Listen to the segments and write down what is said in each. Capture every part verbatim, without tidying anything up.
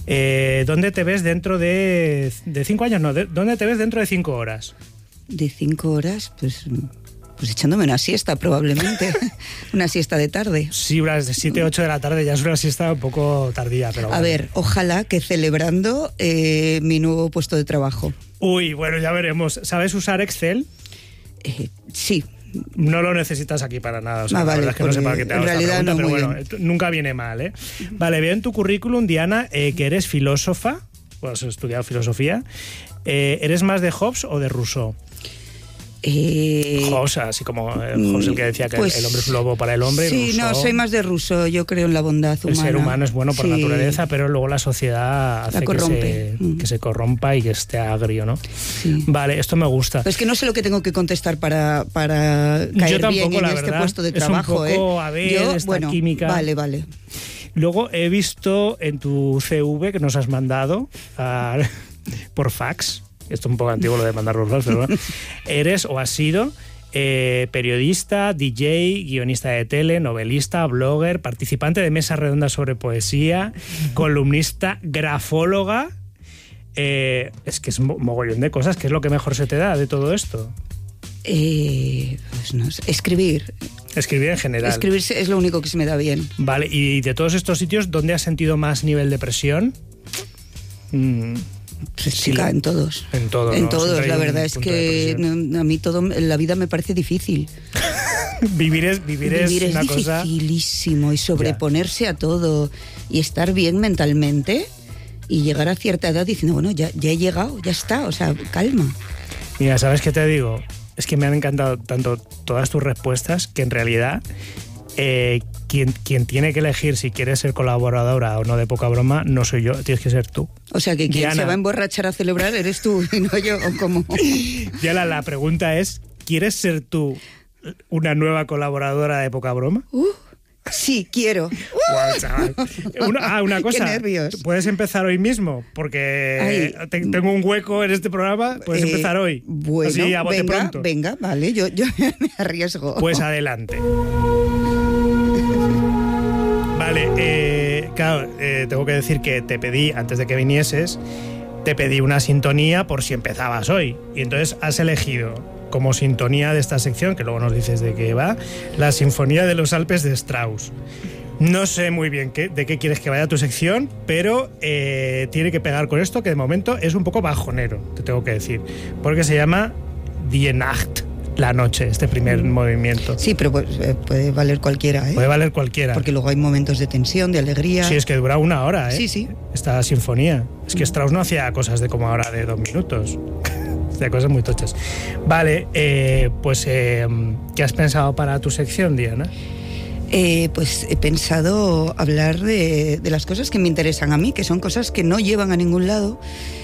Eh, ¿Dónde te ves dentro de, de cinco años? No, de, ¿dónde te ves dentro de cinco horas? De cinco horas, pues... Pues echándome una siesta, probablemente. Una siesta de tarde. Sí, unas de siete, ocho de la tarde ya es una siesta un poco tardía, pero bueno. A ver, ojalá que celebrando eh, mi nuevo puesto de trabajo. Uy, bueno, ya veremos. ¿Sabes usar Excel? Eh, sí. No lo necesitas aquí para nada. O sea, ah, la vale, verdad es que no sé para qué te hago esta pregunta, no, pero bueno, bien. nunca viene mal, ¿eh? Vale, veo en tu currículum, Diana, eh, que eres filósofa. Bueno, has estudiado filosofía. Eh, ¿Eres más de Hobbes o de Rousseau? Eh, Hobbes, así como eh, Hobbes el que decía que pues, el hombre es un lobo para el hombre. Sí, Rousseau, no, soy más de Rousseau, yo creo en la bondad humana. El ser humano es bueno por sí. naturaleza, pero luego la sociedad hace que se, mm. que se corrompa y que esté agrio, ¿no? Sí. Vale, esto me gusta. Pues que no sé lo que tengo que contestar para, para caer yo tampoco, bien en la este verdad, puesto de trabajo. Es un poco, ¿eh? a ver, yo, esta bueno, química. Vale, vale. Luego he visto en tu C V que nos has mandado a, por fax, esto es un poco antiguo lo de mandar los fax, pero bueno, eres o has sido eh, periodista, D J, guionista de tele, novelista, blogger, participante de mesas redondas sobre poesía, columnista, grafóloga. Eh, es que es un mogollón de cosas. ¿Qué es lo que mejor se te da de todo esto? Eh, pues no sé, escribir. Escribir en general. Escribir es lo único que se me da bien. Vale, y de todos estos sitios, ¿dónde has sentido más nivel de presión? Mm, pues sí, chica, en todos. En todos, En ¿no? todos, la verdad un es punto que no, a mí todo en la vida me parece difícil. vivir es, vivir es, vivir es una cosa... dificilísimo y sobreponerse ya. a todo y estar bien mentalmente y llegar a cierta edad diciendo, bueno, ya, ya he llegado, ya está, o sea, calma. Mira, ¿sabes qué te digo? Es que me han encantado tanto todas tus respuestas que en realidad eh, quien, quien tiene que elegir si quieres ser colaboradora o no de Poca Broma no soy yo, tienes que ser tú. O sea, que quien Diana. se va a emborrachar a celebrar eres tú y no yo, ¿o cómo? Diana, la pregunta es, ¿quieres ser tú una nueva colaboradora de Poca Broma? Uh, sí, quiero. Wow, chaval. Una, ah, una cosa. Qué nervios. Puedes empezar hoy mismo, porque te, tengo un hueco en este programa. Puedes eh, empezar hoy. Bueno, así, a bote venga, pronto. venga, vale, yo, yo me arriesgo. Pues adelante. Vale, eh, claro, eh, tengo que decir que te pedí, antes de que vinieses, te pedí una sintonía por si empezabas hoy. Y entonces has elegido como sintonía de esta sección, que luego nos dices de qué va, la Sinfonía de los Alpes de Strauss. No sé muy bien qué, de qué quieres que vaya tu sección, pero eh, tiene que pegar con esto, que de momento es un poco bajonero, te tengo que decir, porque se llama Die Nacht, la noche, este primer mm. movimiento. Sí, pero pues, eh, puede valer cualquiera, ¿eh? Puede valer cualquiera. Porque luego hay momentos de tensión, de alegría. Sí, es que dura una hora, ¿eh? Sí, sí. Esta sinfonía. Es que Strauss no hacía cosas de como ahora de dos minutos. De cosas muy tochas. Vale, eh, pues eh, ¿qué has pensado para tu sección, Diana? Eh, pues he pensado hablar de, de las cosas que me interesan a mí, que son cosas que no llevan a ningún lado.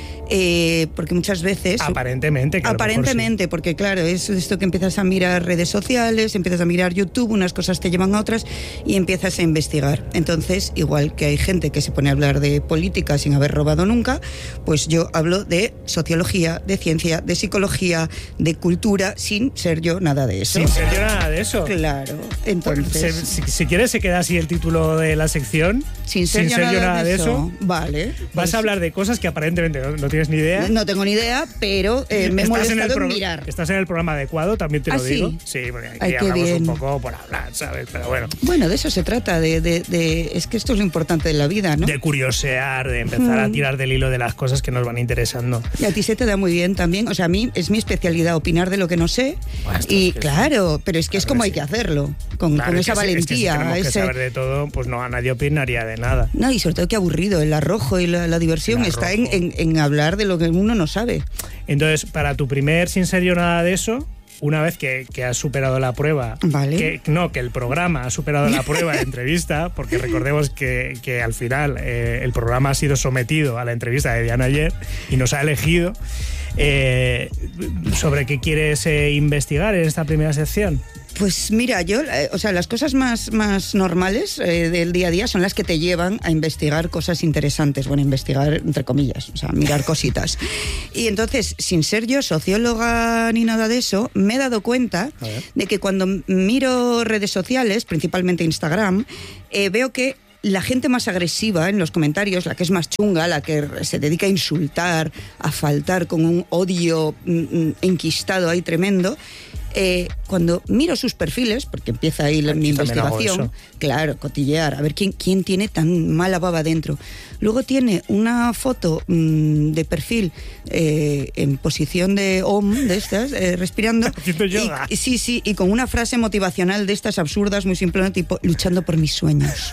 Eh, porque muchas veces... Aparentemente. Que aparentemente, sí. Porque claro, es esto que empiezas a mirar redes sociales, empiezas a mirar YouTube, unas cosas te llevan a otras y empiezas a investigar. Entonces, igual que hay gente que se pone a hablar de política sin haber robado nunca, pues yo hablo de sociología, de ciencia, de psicología, de cultura, sin ser yo nada de eso. Sin ser yo nada de eso. Claro, entonces... Se, si, si quieres se queda así el título de la sección. Sin ser, sin yo, ser nada yo nada de eso. eso. Vale. Vas pues... a hablar de cosas que aparentemente no, no tienes ni idea. No tengo ni idea, pero eh, me he molestado en, en pro- mirar. Estás en el programa adecuado, también te lo ¿Ah, digo. Sí, sí porque aquí Ay, hablamos bien. un poco por hablar, ¿sabes? Pero bueno. Bueno, de eso se trata, de, de, de es que esto es lo importante de la vida, ¿no? De curiosear, de empezar mm. a tirar del hilo de las cosas que nos van interesando. Y a ti se te da muy bien también, o sea, a mí es mi especialidad opinar de lo que no sé. Bueno, y es que claro, sí. pero es que claro es como hay sí. que hacerlo, con, claro, con es esa que valentía. Es que si tenemos ese... que saber de todo, pues no, a nadie opinaría de nada. No, y sobre todo que aburrido, el arrojo y la, la diversión el está en, en, en hablar de lo que uno no sabe. Entonces, para tu primer sin ser yo nada de eso, una vez que, que has superado la prueba, vale. que, no, que el programa ha superado la prueba de entrevista, porque recordemos que, que al final eh, el programa ha sido sometido a la entrevista de Diana ayer y nos ha elegido, eh, ¿sobre qué quieres eh, investigar en esta primera sección? Pues mira, yo, eh, o sea, las cosas más, más normales eh, del día a día son las que te llevan a investigar cosas interesantes. Bueno, investigar entre comillas, o sea, mirar cositas. Y entonces, sin ser yo socióloga ni nada de eso, me he dado cuenta de que cuando miro redes sociales, principalmente Instagram, eh, veo que la gente más agresiva en los comentarios, la que es más chunga, la que se dedica a insultar, a faltar con un odio mm, enquistado ahí tremendo, eh, cuando miro sus perfiles, porque empieza ahí la, mi investigación, claro, cotillear, a ver quién, quién tiene tan mala baba dentro. Luego tiene una foto mmm, de perfil eh, en posición de Om, de estas, eh, respirando. yoga. Y, sí, sí, y con una frase motivacional de estas absurdas, muy simple, tipo, luchando por mis sueños.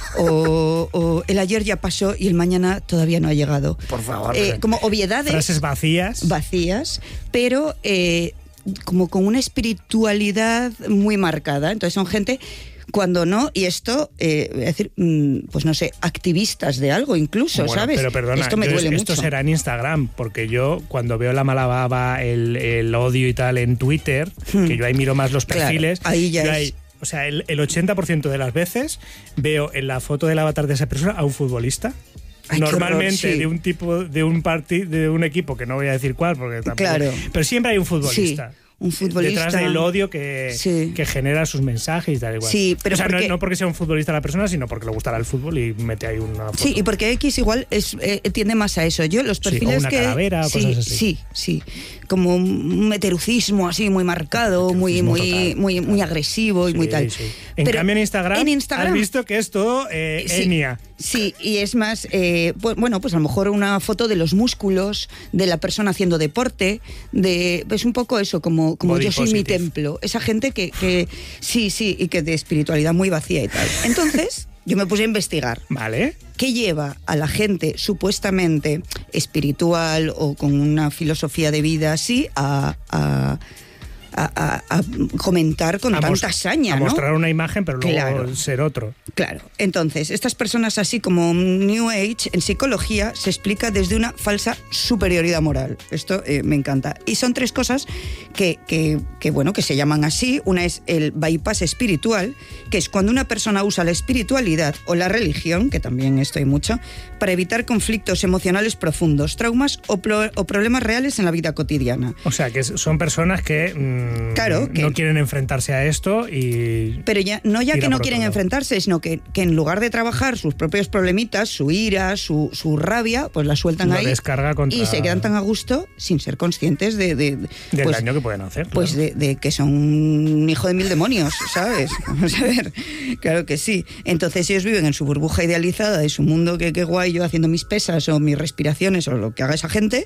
O, o el ayer ya pasó y el mañana todavía no ha llegado. Por favor. Eh, como obviedades. Frases vacías. Vacías, pero eh, como con una espiritualidad muy marcada. Entonces son gente, cuando no, y esto, eh, es decir, pues no sé, activistas de algo incluso, bueno, ¿sabes? Pero perdona, esto me yo, duele esto mucho. será en Instagram, porque yo cuando veo la mala baba, el, el odio y tal en Twitter, hmm. que yo ahí miro más los perfiles, claro, ahí ya yo es... ahí, o sea, el, el ochenta por ciento de las veces veo en la foto del avatar de esa persona a un futbolista. Ay, normalmente horror, sí. de un tipo, de un parti, de un equipo que no voy a decir cuál, porque tampoco, claro. pero siempre hay un futbolista. Sí. Un futbolista. Detrás del odio que, sí. que genera sus mensajes y tal igual. Sí, pero o sea, porque... no, no porque sea un futbolista la persona, sino porque le gustará el fútbol y mete ahí una foto. Sí, y porque X igual es, eh, tiende más a eso. Yo los perfiles sí, o una que... calavera o sí, cosas así. Sí, sí. Como un meterucismo así muy marcado, muy, muy, muy, muy agresivo y sí, muy tal. Sí. En pero cambio en Instagram, en Instagram has visto que es todo eh, sí, Enya. Sí, y es más, eh, pues, bueno, pues a lo mejor una foto de los músculos, de la persona haciendo deporte, de es un poco eso, como, como yo soy positive. Mi templo. Esa gente que, que sí, sí, y que de espiritualidad muy vacía y tal. Entonces, yo me puse a investigar. Vale. ¿Qué lleva a la gente supuestamente espiritual o con una filosofía de vida así a... a A, a, a comentar con a tanta most- saña, a ¿no? mostrar una imagen, pero luego claro. ser otro. Claro. Entonces, estas personas así como New Age, en psicología, se explica desde una falsa superioridad moral. Esto eh, me encanta. Y son tres cosas que, que, que, bueno, que se llaman así. Una es el bypass espiritual, que es cuando una persona usa la espiritualidad o la religión, que también esto hay mucho, para evitar conflictos emocionales profundos, traumas o, pro- o problemas reales en la vida cotidiana. O sea, que son personas que... Mmm, Claro, que, no quieren enfrentarse a esto y... Pero ya no ya que no quieren enfrentarse, sino que, que en lugar de trabajar sus propios problemitas, su ira, su, su rabia, pues la sueltan Lo ahí descarga contra... y se quedan tan a gusto sin ser conscientes de... de, de del pues, daño que pueden hacer. Pues claro. de, de que son un hijo de mil demonios, ¿sabes? Vamos a ver, claro que sí. Entonces ellos viven en su burbuja idealizada de su mundo, que, que guay, yo haciendo mis pesas o mis respiraciones o lo que haga esa gente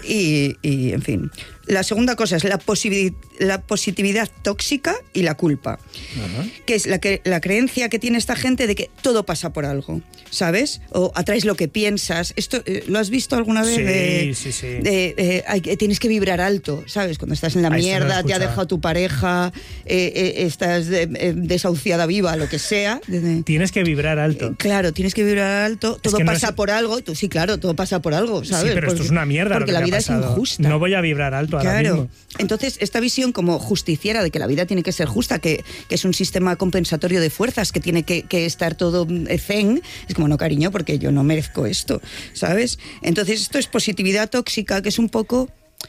y, y en fin... La segunda cosa es la, posibi- la positividad tóxica y la culpa, uh-huh. que es la, que, la creencia que tiene esta gente de que todo pasa por algo, ¿sabes? O atraes lo que piensas. Esto eh, ¿lo has visto alguna vez? Sí, de, sí, sí. De, eh, hay, tienes que vibrar alto, ¿sabes? Cuando estás en la Ahí mierda, no te ha dejado tu pareja, eh, eh, estás de, eh, desahuciada viva, lo que sea. De, tienes que vibrar alto. Eh, claro, tienes que vibrar alto, todo es que pasa no es... por algo. Y tú, sí, claro, todo pasa por algo, ¿sabes? Sí, pero porque, esto es una mierda. Porque lo que la vida es injusta. No voy a vibrar alto ahora claro. mismo. Entonces, esta visión como justiciera de que la vida tiene que ser justa, que, que es un sistema compensatorio de fuerzas, que tiene que, que estar todo zen, es como, no, cariño, porque yo no merezco esto, ¿sabes? Entonces, esto es positividad tóxica, que es un poco...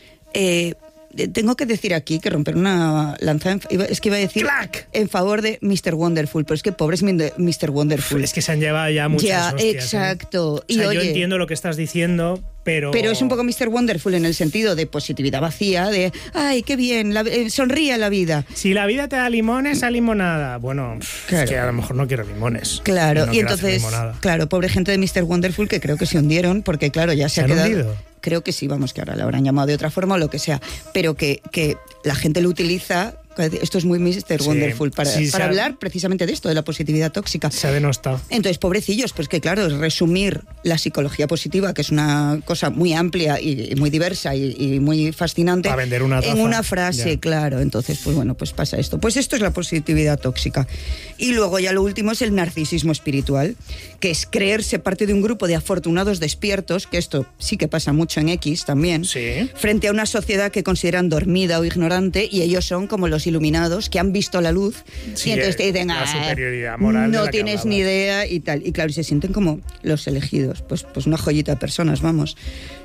Eh, tengo que decir aquí que romper una lanza, en, es que iba a decir ¡Clac! En favor de mister Wonderful, pero es que pobre es mister Wonderful. Es que se han llevado ya muchas ya, hostias. Exacto. ¿eh? O sea, y, yo oye, entiendo lo que estás diciendo, pero... Pero es un poco mister Wonderful en el sentido de positividad vacía, de, ay, qué bien, la, eh, sonríe a la vida. Si la vida te da limones, a limonada. Bueno, claro. Es que a lo mejor no quiero limones. Claro, no y entonces, claro, pobre gente de mister Wonderful que creo que se hundieron, porque claro, ya se, ¿Se ha quedado... hundido? Creo que sí, vamos, que ahora la habrán llamado de otra forma o lo que sea, pero que, que la gente lo utiliza, esto es muy mister Sí, Wonderful, para, sí, para ha, hablar precisamente de esto, de la positividad tóxica. Se ha denostado. Entonces, pobrecillos, pues que claro, es resumir la psicología positiva, que es una cosa muy amplia y, y muy diversa y, y muy fascinante, a vender una taza. En una frase, ya. Claro. Entonces, pues bueno, pues pasa esto. Pues esto es la positividad tóxica. Y luego ya lo último es el narcisismo espiritual, que es creerse parte de un grupo de afortunados despiertos, que esto sí que pasa mucho en X también, sí. Frente a una sociedad que consideran dormida o ignorante, y ellos son como los iluminados que han visto la luz, sí, y entonces te dicen, la ah, superioridad moral no de la tienes ni idea y tal. Y claro, y se sienten como los elegidos, pues, pues una joyita de personas, vamos.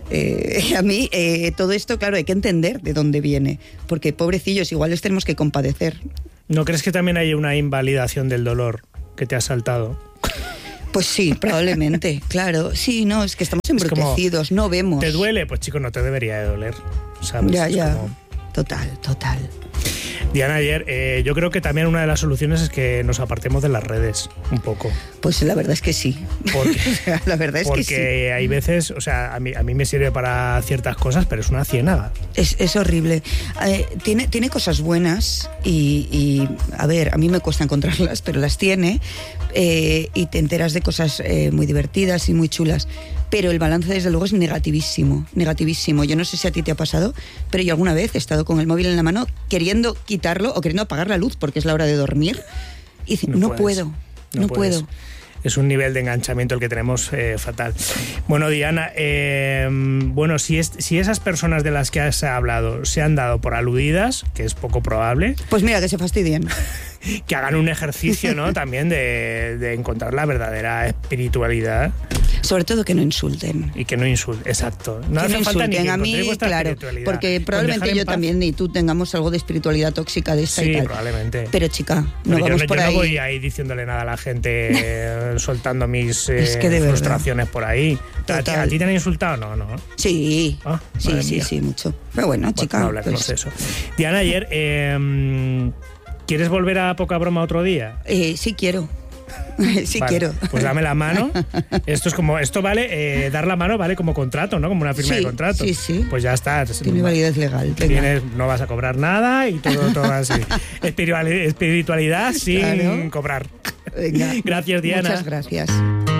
Eh, a mí eh, todo esto, claro, hay que entender de dónde viene, porque pobrecillos, igual les tenemos que compadecer. ¿No crees que también hay una invalidación del dolor que te ha saltado? Pues sí, probablemente, claro. Sí, no, es que estamos embrutecidos, como, no vemos. ¿Te duele? Pues chico, no te debería de doler, ¿sabes? Ya, ya, como... total, total. Diana, ayer eh, yo creo que también una de las soluciones es que nos apartemos de las redes un poco. Pues la verdad es que sí. Porque, la verdad es que sí. Porque hay veces, o sea, a mí, a mí me sirve para ciertas cosas, pero es una ciénaga. Es, es horrible. Eh, tiene, tiene cosas buenas y, y, a ver, a mí me cuesta encontrarlas, pero las tiene eh, y te enteras de cosas eh, muy divertidas y muy chulas. Pero el balance, desde luego, es negativísimo, negativísimo. Yo no sé si a ti te ha pasado, pero yo alguna vez he estado con el móvil en la mano queriendo quitarlo o queriendo apagar la luz porque es la hora de dormir y dice, no, no puedo, no, no puedo. Es un nivel de enganchamiento el que tenemos eh, fatal. Bueno, Diana, eh, bueno, si, es, si esas personas de las que has hablado se han dado por aludidas, que es poco probable... Pues mira, que se fastidien. Que hagan un ejercicio, ¿no? También de, de encontrar la verdadera espiritualidad. Sobre todo que no insulten. Y que no insulten, exacto. No que hace no falta insulten. ni que a mí, claro, porque probablemente yo también y tú tengamos algo de espiritualidad tóxica de esta sí, y tal. probablemente. Pero chica, no Pero vamos yo, por yo ahí. no voy ahí diciéndole nada a la gente, eh, soltando mis eh, es que de frustraciones por ahí. ¿A ti, ¿A ti te han insultado? No, no. Sí, ah, sí, sí, mía. sí, mucho. Pero bueno, pues chica. No hablaremos pues... de eso. Diana, ayer, eh, ¿quieres volver a Poca Broma otro día? Eh, sí quiero. Sí, vale, quiero. Pues dame la mano. Esto es como, esto vale, eh, dar la mano vale como contrato, ¿no? Como una firma sí, de contrato. Sí, sí. Pues ya está. Tiene validez legal. Tienes, no vas a cobrar nada y todo, todo así. Espiritualidad, espiritualidad sin claro. cobrar. Venga. Gracias, Diana. Muchas gracias.